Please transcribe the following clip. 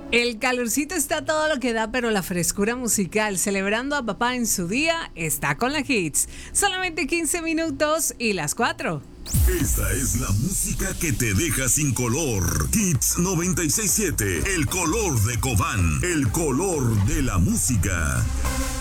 El calorcito está todo lo que da, pero la frescura musical, celebrando a papá en su día, está con la Hits. Solamente 15 minutos y las 4. Esta es la música que te deja sin color. Hits 96.7, el color de Cobán, el color de la música.